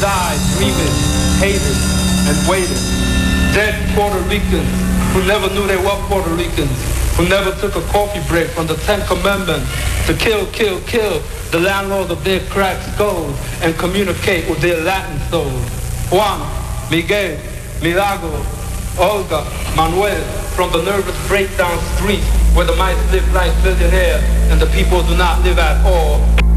died dreaming, hated, and waited. Dead Puerto Ricans who never knew they were Puerto Ricans, who never took a coffee break from the 10 Commandments to kill, kill, kill the landlords of their cracked skulls and communicate with their Latin souls. Juan, Miguel, Milagro, Olga, Manuel, from the nervous breakdown streets where the mice live like billionaires and the people do not live at all.